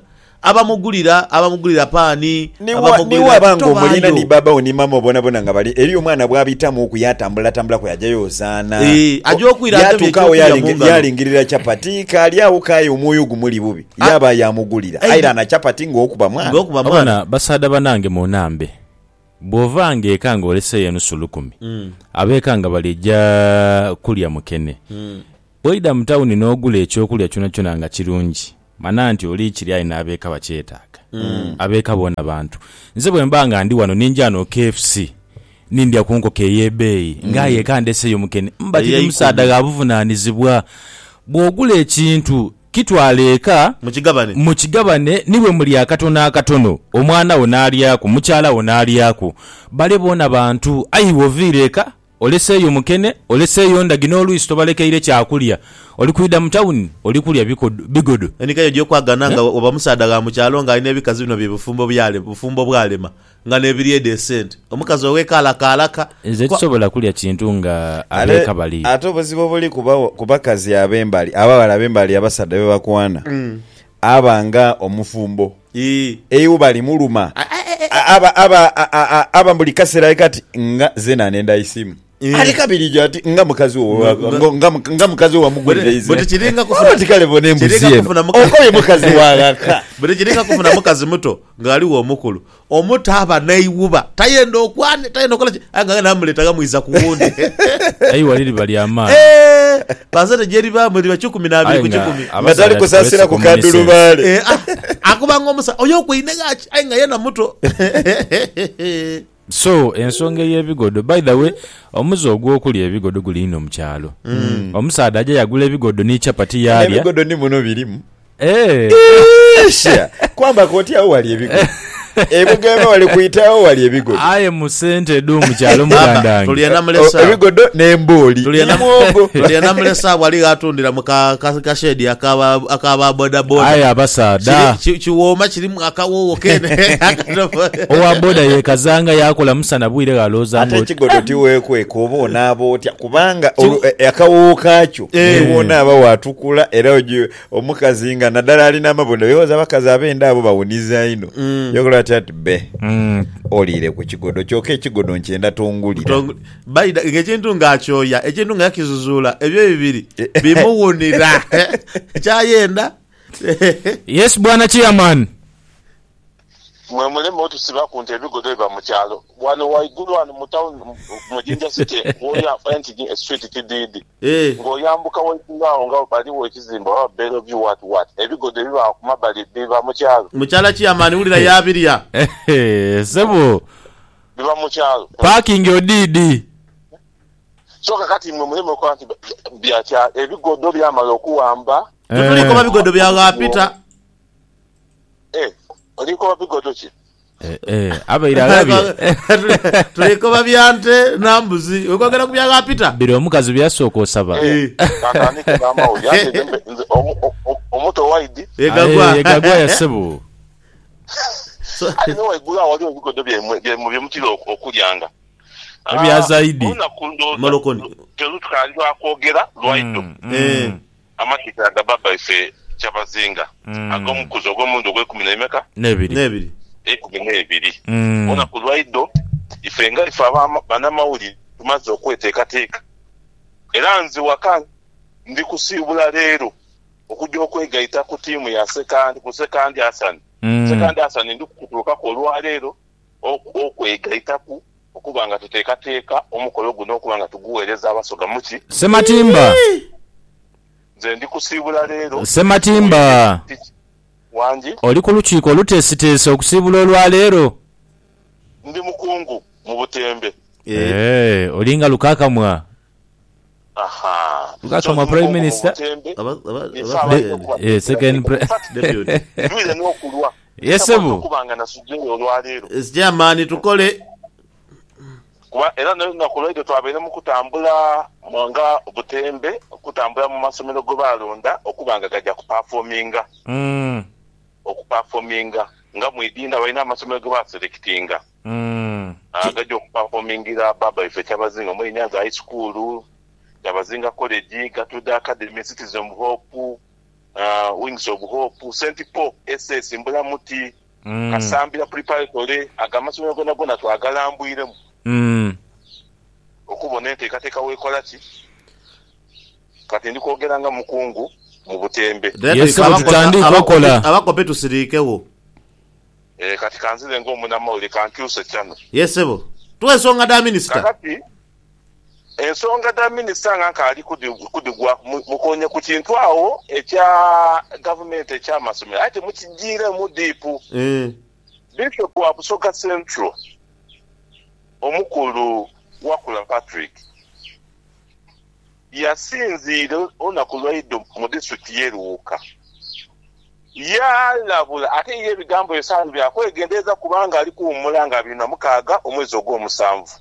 E: abamugulira abamugulira paani
G: niwa abango omulina ni baba oni mama obona bona nga bali eri omwana bwabitamu okuyatambula tambula ko yajayo zaana
E: ajja okwira
G: atukawo yalingirira chapati kali awo kayo omwoyo gumuli bubi yaba yamugulira aira na chapati ng'okuba mwana
E: ng'okuba mwana
D: basada banange mu nambe bwovange ekanga olese enusu lukumi mm. abekanga balijja kulya mukene mm. bwida mu tawuni n'ogula ekyokulya kyona kyona nga kirungi mana nti oli kiri alina abeeka bakyetaaga mm. abeeka bona bantu nze bwe mbanga ndi wano ninja no K F C nindya kunkoka eyebeeyi mm. ngaaye kandeseyo mukene mbatiri musaada gabuvunaanizibwa bw'ogula ekintu kitwala eka
E: mukigabane
D: mukigabane niwe muli akatono akatono omwana wo n'alyako mukyala wo n'alyako bale bona bantu ayiwoviire eka oleseeyo mukene oleseeyo ndagi n'oluisi tobalekeire kyakulya oli kuyida mu tawuni oli kulya bigodo
E: enikayo gyokwagana nga oba musaada ga mukyalo nga alina ebikazi bino bye bufumbo byale bufumbo bwalema nga nebiri edesente omukazi owekalakaalaka
D: nze tusobola kulya kintu nga abeeka bali
G: ate obuzibu buli kubakazi abembali abawala abembali abasaada be bakwana mm. abanga omufumbo eyo bali muluma aba aba aba mbuli kasera kati nga zena nenda isimu ali kabiri jati nga mukazi wo nga nga mukazi wa mugulira izi
E: bote kiringa kufuna
G: tikale bone mbuzi okoye mukazi wagaka
E: bote kiringa kufuna mukazi muto ngali wo mukulu omuta aba nayiwuba tayenda okwane tayenda okola anga namuleta gamwiza kuwunde
D: ayi waliri bali ama
E: eh bazate jeri ba muri ba kumi na abiri ku kumi
G: matali kusasira ku kadulubale
E: eh akuba ngomusa oyo kwine gachi ayi nga yena muto
D: so ensonga y'ebigodo by the way omuzi ogw'okulya ebigodo guli ino mu kyalo mm. omusaada ajja yagula ebigodo ni chapati yalya
G: ebigodo ni muno birimu
D: eh
G: sha kwamba koti awo wali ebigodo ebugeme wali kuyitawo wali ebigodo
D: aye mu sente du mu kyalo mugandange
E: tuliya namulesa
G: ebigodo n'emboli
E: tuliya namulesa wali gatundira mu kashedi akaba akaba boda boda
D: aye abasaada
E: kiwoma kirimu akawowo kene
D: owa boda ye kazanga yakola musana bwire galoza
G: ate ekigodo tiweekwe kubona abotya kubanga akawowo kakyo ebona aba watukula era omukazi nga naddala alina amabondo yoza bakazi abenda abo bawuniza ino yokola tati be mm. olire ku kigodo kyoke ekigodo nkyenda tongulira
E: baida ngekintu ngakyoya ekintu ngakizuzula ebyo bibiri bimuwunira kyayenda
D: yes bwana chairman
I: mwe mulemo tusiba ku nte ebigodo biba mu kyalo wano waigulu wano mu town mu Jinja City oya fanti street kididi
E: eh
I: ngoyambuka waigulu awo nga bali wo ekizimba wa belo view what what ebigodo biba ku mabali biba mu kyalo
E: mu kyala chairman ulira yabiriya
D: eh sebo
I: biba mu kyalo
D: parking odidi
I: so kakati mwe mulemo ko anti bya kya ebigodo byamala okuwamba
E: tuliko babigodo bya gapita
I: eh oliko bigodo ki
D: eh eh abaira gabi
E: tuliko babyante nambuzi okwagala kubya gapita
D: biro omukazi byasoko osaba
I: eh kakani kama oyande omoto waidi
E: egagwa
D: egagwa yasebo
I: so no waigula wali bigodo bye mu byemutiro okulyanga
D: ebya zaidi
E: malokoni
I: telutwali akogera lwaido
E: eh
I: amakita gababa ife chabazinga
D: mm.
I: agomukuzo ogw'omundu gw'ekumi n'emeka
D: nebiri
E: nebiri
I: ekumi n'ebiri
D: mm.
I: ona ku lwaido ife nga ife banamawulire tumaze okweteekateeka era nze waka ndi kusiibula leero okujja okwegayita ku ttiimu ya sekandi ku sekandi Hassan mm. sekandi Hassan ndi kutuukako olwaleero okwegayitaku okuba nga tuteekateeka omukolo guno okuba nga tuguweereza abasoga muki
D: Sematimba
I: nze ndi kusiibula leero
D: Sematimba
I: wangi
D: oli ku lukiiko olutesitese okusiibula olwaleero
I: ndi mukungu mu Butembe
D: eh olinga lukakamwa
I: aha
D: lukakamwa prime minister eh second
E: deputy
I: duile n'okulwa
D: yesebu
I: kubanga nasujjeyo olwaleero
E: jamani tukole
I: kuba era nakulwaide twabeere mu kutambula mwanga Butembe okutambula mu masomero go balonda okubanga gajja kuperforminga
D: mm
I: okuperforminga nga mwidinda balina amasomero go baselectinga
D: mm
I: agajja okuperformingira baba ife kyabazinga mu Nyanza high school kyabazinga college Gatuda academy Citizen Hope uh, Wings of Hope, Saint Paul S S Mbulamuti,
D: Mm.
I: Kasambira Preparatory, amasomero gonna gonna twagalambwiremu.
D: Mm.
I: Okubona enteekateeka weekola ki kati ndi kwogera nga mukungu mu Butembe.
D: Yes, tutandika bakola.
E: Abakope tusiriikewo.
I: Eh, kati kanzire ng'omunamawulire kankyuse kyano.
E: Yes sebo. Tuwe ensonga da minisita.
I: Kakati ensonga da minisita nga nkaali kudigwa mukonye ku kintu awo ekya gavumenti ekyamasomero ate mukigiire mu diipu.
E: Eh.
I: Bishop wa Busoga Central omukulu Wakula Patrick yasinziire olunaku lwaido mu disitulikiti y'Eruwuka. Yalabula ate ye ebigambo ebisaanu byakwegendereza kubanga ali kuwummula nga abiri na mukaaga omwezi ogw'omusanvu.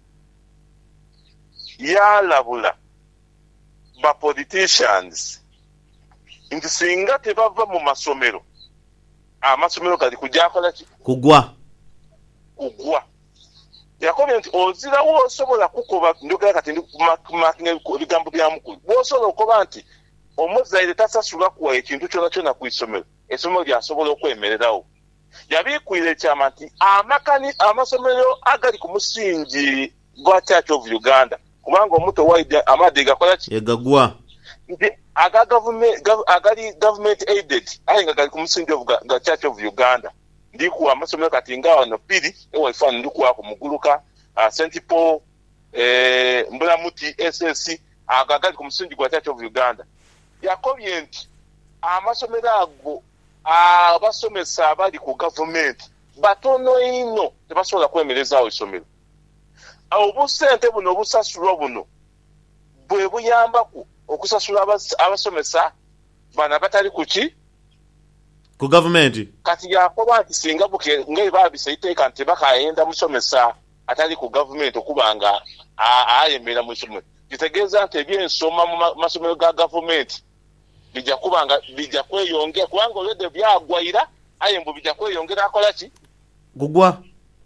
I: Yalabula ba politicians nti singa tebava mu masomero amasomero gali kujja akola ki
E: kugwa
I: kugwa. Yakobye nti ozirawo osobola kukoba ndogera kati ndi kumakinga ebigambo bya mukulu bw'osobola okuba nti omuzaire tasasula kuwa ekintu kyona kyona ku isomero essomero lyasobola okwemererawo. Yabiikwira ekyama nti amakani amasomero agali ku musingi gwa Church of Uganda kubanga omuto waide amade gakola ki
E: egagwa
I: nti aga government agali government aided ayenga gali ku musingi of ga Church of Uganda ndikuwa amasomero kati ngawa no piri ewa ifani ndikuwa ku Muguluka uh, Saint Paul eh, Mbulamuti S S aga gali ku musingi gwa Church of Uganda. Yakobye nti amasomero ago abasomesa abali ku government batono ino tebasobola kwemerezaawo isomero. Obusente buno obusasulwa buno bwe buyambaku okusasula abasomesa bana batali kuki
E: ku government.
I: Kati yakoba nti singa buke ngai babisa iteeka nti bakayenda musomesa atali ku government okubanga ayemera mu isomero. Kitegeeza nti ebyensoma mu masomero ga government bijja kubanga bijja kweyongera kubanga olwedde byagwaira ayembo bijja kweyongera akola ki
E: gugwa.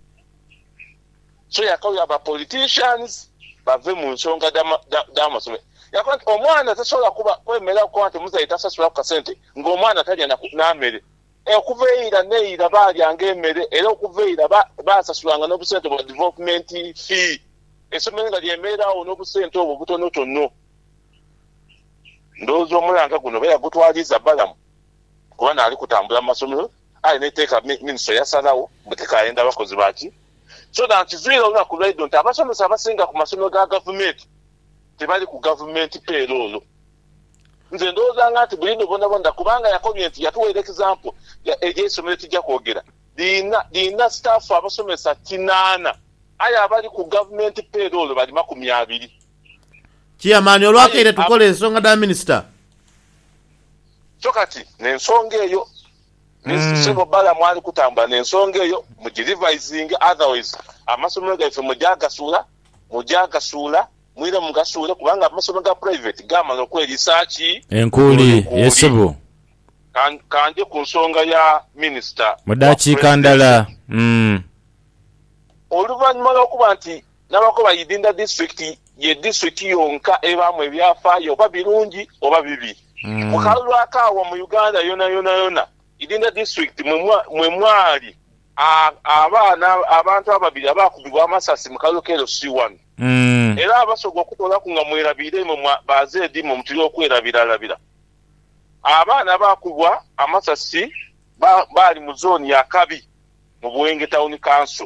I: So yakawya aba politicians bave mu nsonga d'amasomero. Yakola nti omwana tasobola kuba kwemera ko nti muzaire tasasula ku kasente ng'omwana talya n'amere. Okuva eira neira baalyanga emmere era okuva eira baasasulanga n'obusente bwa development fee. Essomero nga lyemerawo n'obusente obwo butonotono. Ndowooza omulanga guno bayagutwaliza balamu kuba naali kutambula mu masomero alina etteeka minisita yasalawo butekayenda abakozi baki so that nkizuira olunaku lwaido nti abasomesa abasinga ku masomero ga gavumenti tebali ku gavumenti payroll. Nze ndowooza nga nti bulindo bondabonda kubanga yakobye nti yatuweera example egy'essomero tijja kwogera lina staff abasomesa kinaana aye abali ku gavumenti payroll bali makumi abiri.
E: Chairman olwakaire tukole ensonga da minister.
I: Chokati n'ensonga eyo n'ensonga bala mwali kutamba n'ensonga eyo mugirivising otherwise amasomero gaife mujagasula mujagasula mwire mugasula kubanga amasomero ga private gamala okweresearch
D: enkuli yesebo
I: kan kanje ku nsonga ya minister
D: mudakiika ndala. Mm.
I: Oluvannyuma lw'okuba nti n'abakoba Idinda district ye district yonka ebamu ebyafaayo oba birungi oba bibi. Mu kalulu akaawa mu Uganda yona yona yona Idinda district mwe mwali abaana abantu ababiri abaakubibwa amasasi mu kalulu kero C one.
D: Mm.
I: Era abasoga okutola ku nga mwerabire mu bazeedi mu mutiri okwerabiralabira. Abaana baakubwa amasasi baali mu zooni ya Kabi mu Buwenge Town Council.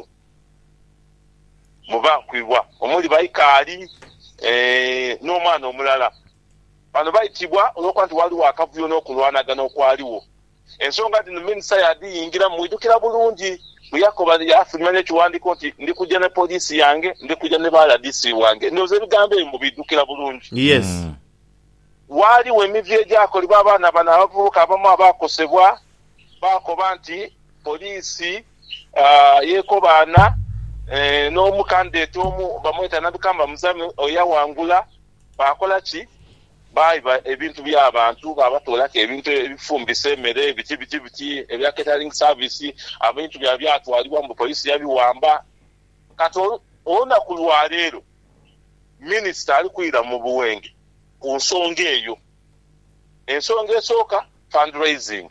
I: Muba kwibwa omuli bayikaali eh n'omwana omulala bano bayitibwa olwokuba nti waliwo akavuyo n'okulwanagana okwaliwo. Ensonga dino minisita yadiyingira mwidukira bulungi buyakoba yafuluma n'ekiwandiiko nti ndi kujja ne poliisi yange ndi kujja ne baala D C wange ndowooza ebigambo ebyo mubiddukira bulungi.
E: Yes.
D: Mm.
I: Waliwo emivi egyakolebwa abaana bano abavubuka abamu abaakosebwa baakoba nti poliisi uh, yeekobaana eh n'omukandidate omu bamweta Nabikamba Muzami oyawangula bakola ki bayiba ebintu by'abantu babatolako ebintu ebifumbisa emmere biki biki biki ebya catering service abantu bya byatwalibwa mu poliisi yabiwamba kati olunaku lwa leero minisita ali kwira mu Buwenge ku nsonga eyo ensonga esooka fundraising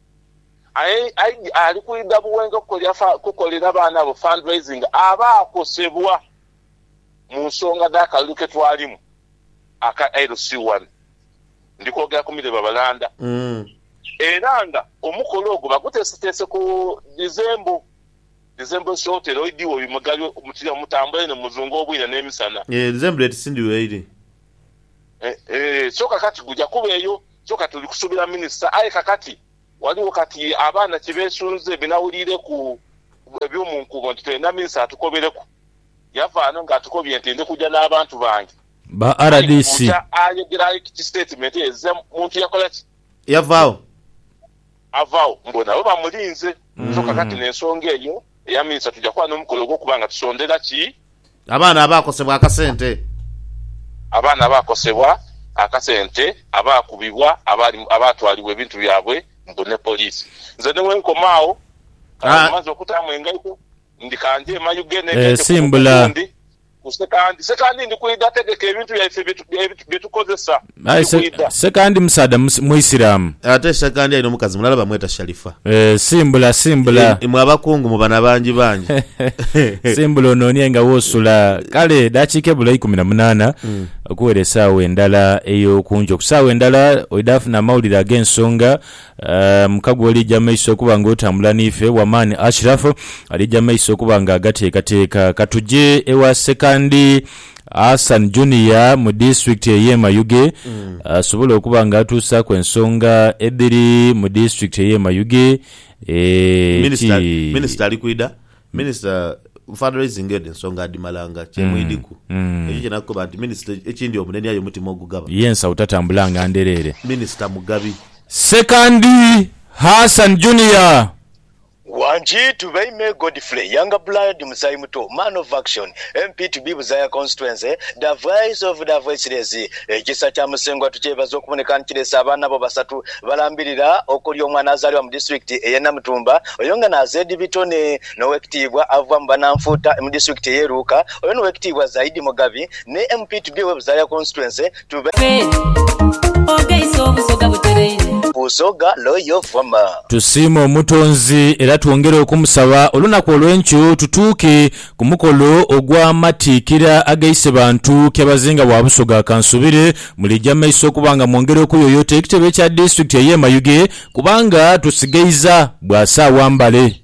I: Ai- ai- ali kuyinda buwenga kukolera fa- kukolera baana abo fundraising aba akosebwa mu nsonga d'akalulu ke twalimu aka L C one ndikwogera ku Mireba Balanda
E: Mm.
I: era nga omukolo ogwo baguteeseteese ku dizembo dizembo shotero idiwo bimugali omutira mutambule ne muzungu obwire n'emisana
E: Eh, December etusindiwe eri.
I: eh eh so kakati gujja kubeeyo so kati kusubira minister aye kakati waliwo kati abaana kibesunze binawulire ku ebyomunkubo nti twena minister atukobereko yavaano nga atukobye nti ndi kujja n'abantu bange
D: ba R D C
I: ayogera iki statement eze muntu yakola ki
E: Yavaawo.
I: avaawo mbona bo bamulinze so kakati n'ensonga eyo eya minister tujja kuba n'omukolo gw'okubanga tusondera ki
E: Abaana abakosebwa akasente.
I: abaana abakosebwa akasente abakubibwa abali abatwalibwa ebintu byabwe mbone police nze ne wenkomaawo
E: Ah.
I: amaze okutamu engaiko ndikanje emayugene
D: Eh, Simbula.
I: kusekandi sekandi ndikuida tegeka ebintu byaife byetu- byetu- byetukozesa
D: Aye, se-
I: Ndikuida.
D: sekandi musada mus- muisiramu
E: Ate shakandi alina omukazi mulala bamweta Sharifa.
D: Eh, simbula simbula
E: Imwe abakungu mu bana bangi bangi.
D: simbula onoonie nga woosula kale dakiika ebula ikumi na munaana okuwera essaawa endala ey'okunja okusaawa endala oidafuna amawulire ag'ensonga uh, mukago alijja maiso okuba nga otambula n'ife wamaani Ashraf alijja maiso okuba nga agateekateeka katujje ewa sekandi Hassan Junior mu district ey'e Mayuge asobola okuba nga atuusa ku ensonga ebbiri mu district ey'e Mayuge eh,
E: Minister
D: ki-
E: Minister alikuida. Minister fundraising ed ensonga adimalanga kyemwidiku. Ekyo kyenakuba nti minister ekindi omunene ayo mutima ogugaba.
D: yensa otatambulanga ndereere
E: Minister Mugabi.
D: sekandi Hassan Junior
J: Wanjitu Baime Godfrey, Younger Blood Musai Muto, Man of Action, M P to be Buzaya constituency, the voice of the voiceless, ekisa kya Musengo tuchebaza okuboneka nkiresa abaana abo basatu balambirira okuli omwana azali mu district eya Namutumba, oyonga na Zedi Bitone n'owekitibwa ava mu Bananfuta mu district eyeruka, oyo n'owekitibwa Zaidi Mugabi ne M P to be Buzaya constituency to Busoga Loyo Vama.
D: tusiima omutonzi era twongere okumusaba olunaku olw'enkyo tutuuke ku mukolo ogw'amatiikira agayise bantu kyabazinga bwa Busoga kansubire mulijja maiso okubanga mwongere okuyoyota ekitebe ekya district ey'e Mayuge kubanga tusigaiza bw'asaawa mbale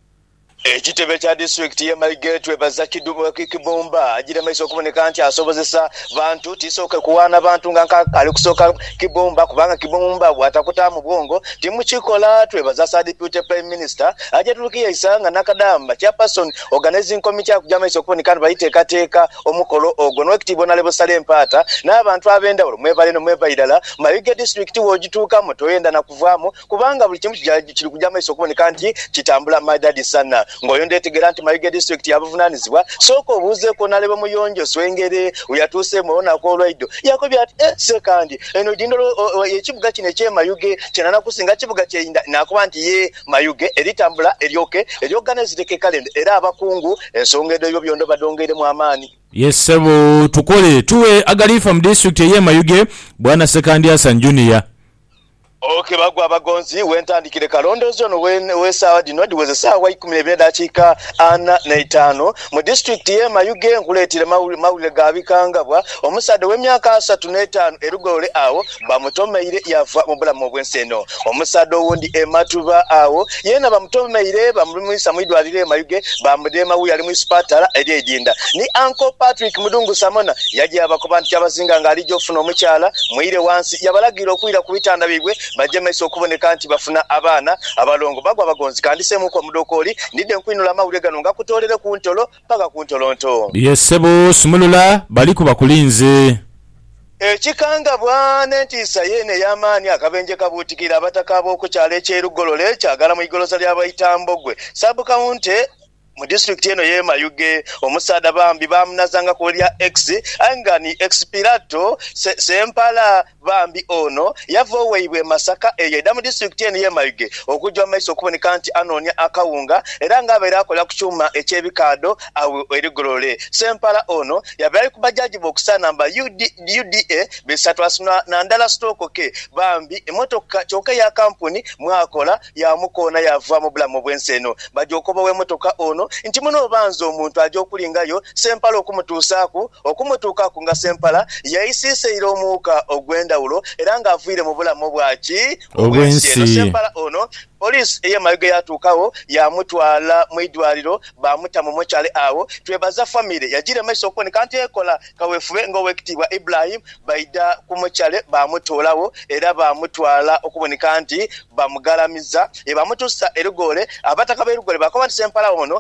J: Ekitebe kya district ye Mayuge twebaza kidubo kibomba agira maiso okuboneka nti asobozesa bantu tisoke kuwana bantu nga ali kusoka kibomba kubanga kibomba bwatakuta mu bwongo timukikola twebaza sa deputy prime minister aje tulukiye isanga nakadamba chairperson organizing committee akujja maiso okuboneka bayiteekateeka omukolo ogwo n'ekitibo na lebo sale empata n'abantu abenda mwebale no mwebayidala Mayuge district wogituuka mutoyenda na kuvaamu kubanga buli kimu kiri kujja maiso okuboneka nti kitambula madadi sana ngoyo ndetegera nti Mayuge district yabuvunanizibwa soko obuze ko nalebo muyonjo swengere uyatuse muona ko olwaido yakobya ati eh sekandi eno jindolo ekibuga kine kye Mayuge kinana kusinga kibuga kye inda nakuba nti ye Mayuge eritambula eryoke eryoganizireke kalenda era abakungu ensonga edo byondo badongere mu amani
D: yesebo tukole tuwe agalifa mu district ey'e Mayuge bwana sekandi Hassan Junior.
J: Okay bagwa abagonzi wentandikire kalondozo no wesawa dino diweze sawa ikumi n'ebiri dakiika ana na itaano mu district ye Mayuge nkuletire mawule gabikangabwa omusade w'emyaka asatu n'etaano erugole awo bamutomeire yafa mu bulamu bw'enseno omusade owundi ematuba awo yena bamutomeire bamulumisa mu idwalire Mayuge bamudema uyu ali mu spatala eri ejinda ni Uncle Patrick Mudungu Samona yaje abakoba nti abazinga ngali jofuna omukyala muire wansi yabalagira okwira ku bitanda bigwe bajja maiso okuboneka nti bafuna abaana abalongo bagwa bagonzi kandi semu kwa mudokoli ndide nkwinula amawulire gano nga kutolere ku ntolo paka ku ntolonto
D: yesebo sumulula bali ku bakulinze
J: ekikanga bwana entiisa yene y'amaanyi akabenje kabuutikira abataka b'okukyalo ekyerugolole kyagala mu igolosa ly'abayitambogwe sabu kawunte mu district eno ye Mayuge omusaada bambi bamunazanga kulya X anga ni expirato se, sempala bambi ono yavo weibwe Masaka eyo da mu district eno ye Mayuge okujja maiso okuboneka nti anonya akawunga era nga abeera akola ku kyuma ekyebikado awe erigolole sempala ono yabeera ku bajaji bokusa namba U D A bisatu asuna na ndala stoko ke bambi emotoka choka ya kampuni mwakola ya mukona yava mu bulamu bwenseno bajokoba we motoka ono nti muno banzo omuntu aje okulingayo sempala okumutuusaku okumutuuka nga sempala yayisise iro omuuka ogwenda ulo era nga avuire mu bulamu bwaki
D: obwensi
J: sempala ono police eye Mayuge yatuukawo yamutwala mu idwaliro bamuta mu mochale awo twebaza family yagire maiso okuboneka nti ekola kawefuwe ng'owekitibwa Ibrahim baida ku mochale bamutolawo era bamutwala okuboneka nti bamugalamiza e bamutusa erugole abataka berugole bakoba nti sempala ono